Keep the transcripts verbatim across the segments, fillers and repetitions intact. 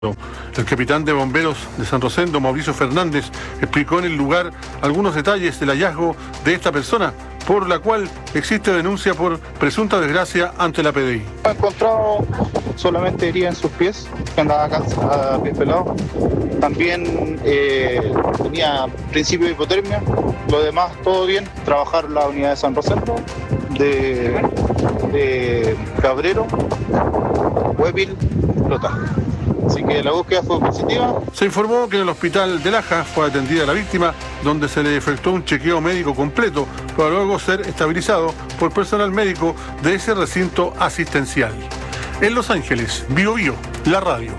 El capitán de bomberos de San Rosendo, Mauricio Fernández, explicó en el lugar algunos detalles del hallazgo de esta persona, por la cual existe denuncia por presunta desgracia ante la P D I. Ha encontrado solamente herida en sus pies, que andaba a pies pelados. También eh, tenía principio de hipotermia. Lo demás, todo bien. Trabajar la unidad de San Rosendo, de, de Cabrero, Huepil, Lota. Así que la búsqueda fue positiva. Se informó que en el hospital de Laja fue atendida la víctima, donde se le efectuó un chequeo médico completo para luego ser estabilizado por personal médico de ese recinto asistencial. En Los Ángeles, Bio Bio, la radio.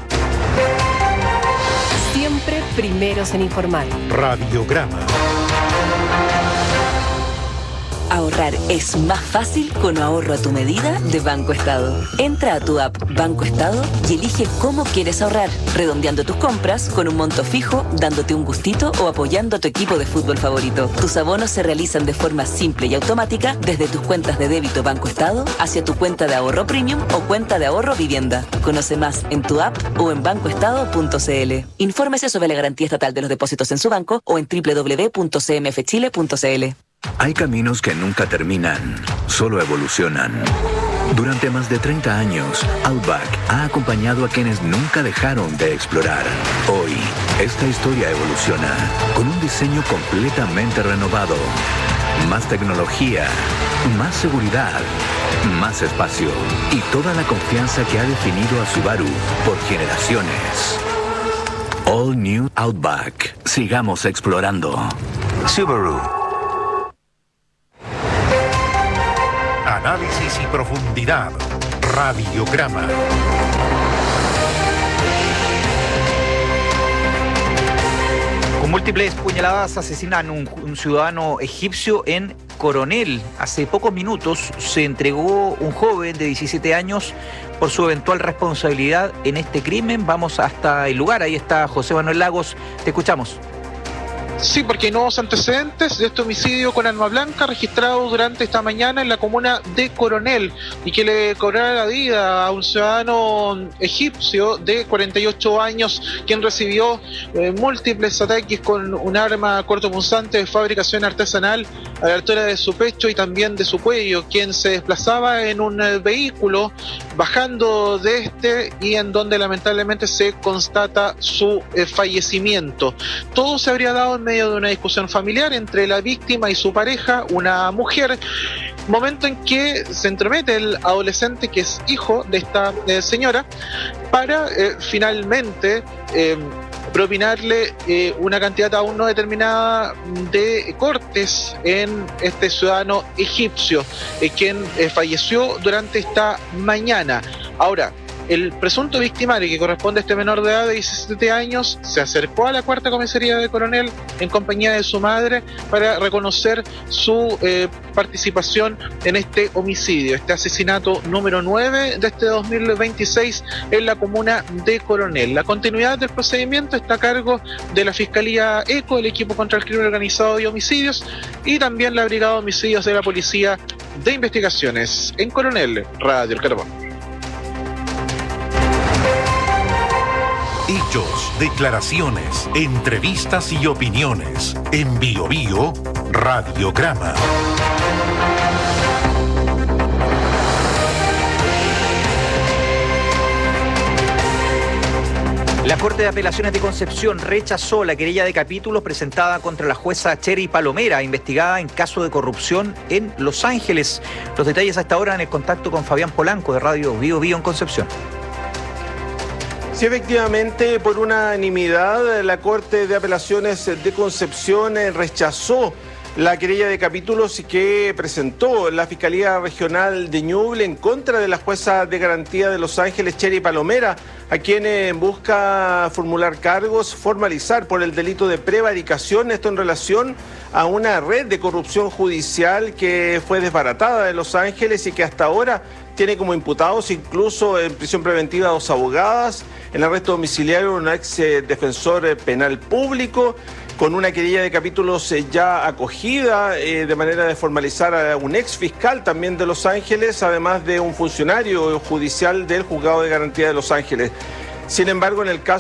Siempre primeros en informar. Radiograma. Ahorrar es más fácil con ahorro a tu medida de Banco Estado. Entra a tu app Banco Estado y elige cómo quieres ahorrar, redondeando tus compras con un monto fijo, dándote un gustito o apoyando a tu equipo de fútbol favorito. Tus abonos se realizan de forma simple y automática desde tus cuentas de débito Banco Estado hacia tu cuenta de ahorro premium o cuenta de ahorro vivienda. Conoce más en tu app o en banco estado punto c l. Infórmese sobre la garantía estatal de los depósitos en su banco o en doble u doble u doble u punto c m f chile punto c l. Hay caminos que nunca terminan, solo evolucionan. Durante más de treinta años, Outback ha acompañado a quienes nunca dejaron de explorar. Hoy, esta historia evoluciona con un diseño completamente renovado. Más tecnología, más seguridad, más espacio y toda la confianza que ha definido a Subaru por generaciones. All New Outback. Sigamos explorando. Subaru. Análisis y profundidad. Radiograma. Con múltiples puñaladas asesinan un, un ciudadano egipcio en Coronel. Hace pocos minutos se entregó un joven de diecisiete años por su eventual responsabilidad en este crimen. Vamos hasta el lugar. Ahí está José Manuel Lagos. Te escuchamos. Sí, porque hay nuevos antecedentes de este homicidio con arma blanca registrado durante esta mañana en la comuna de Coronel y que le cobrará la vida a un ciudadano egipcio de cuarenta y ocho años quien recibió eh, múltiples ataques con un arma cortopunzante de fabricación artesanal a la altura de su pecho y también de su cuello, quien se desplazaba en un eh, vehículo bajando de este y en donde lamentablemente se constata su eh, fallecimiento. Todo se habría dado en medio de una discusión familiar entre la víctima y su pareja, una mujer, momento en que se entromete el adolescente que es hijo de esta eh, señora para eh, finalmente eh, propinarle eh, una cantidad aún no determinada de cortes en este ciudadano egipcio, eh, quien eh, falleció durante esta mañana. Ahora, el presunto victimario, que corresponde a este menor de edad de diecisiete años, se acercó a la cuarta comisaría de Coronel en compañía de su madre para reconocer su eh, participación en este homicidio, este asesinato número nueve de este dos mil veintiséis en la comuna de Coronel. La continuidad del procedimiento está a cargo de la Fiscalía ECO, el equipo contra el crimen organizado y homicidios, y también la Brigada de Homicidios de la Policía de Investigaciones. En Coronel, Radio El Carbón. Hechos, declaraciones, entrevistas y opiniones. En Bio Bio, Radiograma. La Corte de Apelaciones de Concepción rechazó la querella de capítulos presentada contra la jueza Chery Palomera, investigada en caso de corrupción en Los Ángeles. Los detalles a esta hora en el contacto con Fabián Polanco de Radio Bio Bio en Concepción. Sí, efectivamente, por unanimidad, la Corte de Apelaciones de Concepción rechazó la querella de capítulos que presentó la Fiscalía Regional de Ñuble en contra de la jueza de garantía de Los Ángeles, Chery Palomera, a quien busca formular cargos, formalizar por el delito de prevaricación, esto en relación a una red de corrupción judicial que fue desbaratada de Los Ángeles y que hasta ahora tiene como imputados incluso en prisión preventiva dos abogadas, en arresto domiciliario un ex defensor penal público, con una querella de capítulos ya acogida eh, de manera de formalizar a un ex fiscal también de Los Ángeles, además de un funcionario judicial del Juzgado de Garantía de Los Ángeles. Sin embargo, en el caso